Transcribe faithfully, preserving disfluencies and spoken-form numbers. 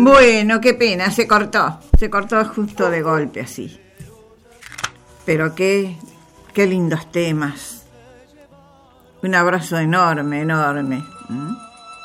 Bueno, qué pena, se cortó. Se cortó justo de golpe así. Pero qué, qué lindos temas. Un abrazo enorme, enorme. ¿Mm?